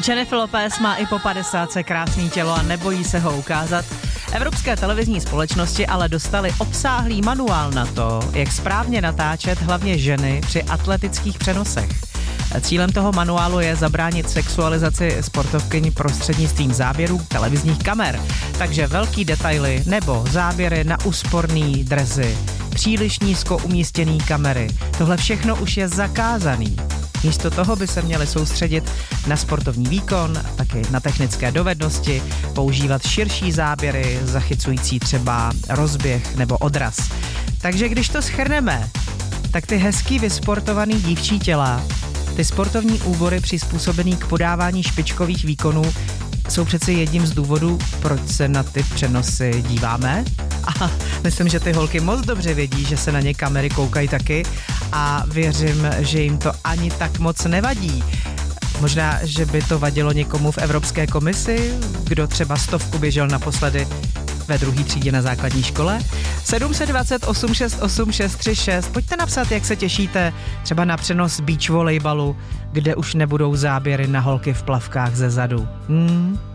Jennifer Lopez má i po 50 krásný tělo a nebojí se ho ukázat. Evropské televizní společnosti ale dostali obsáhlý manuál na to, jak správně natáčet hlavně ženy při atletických přenosech. Cílem toho manuálu je zabránit sexualizaci sportovkyň prostřednictvím záběrů televizních kamer. Takže velký detaily nebo záběry na úsporný dresy, příliš nízko umístěný kamery, tohle všechno už je zakázaný. Místo toho by se měli soustředit na sportovní výkon, taky na technické dovednosti, používat širší záběry, zachycující třeba rozběh nebo odraz. Takže když to shrneme, tak ty hezký vysportovaný dívčí těla, ty sportovní úbory přizpůsobený k podávání špičkových výkonů jsou přeci jedním z důvodů, proč se na ty přenosy díváme. A myslím, že ty holky moc dobře vědí, že se na ně kamery koukají taky a věřím, že jim to ani tak moc nevadí. Možná, že by to vadilo někomu v Evropské komisi, kdo třeba 100 běžel naposledy ve 2. třídě na základní škole. 728 68 636. Pojďte napsat, jak se těšíte třeba na přenos beach volejbalu, kde už nebudou záběry na holky v plavkách ze zadu.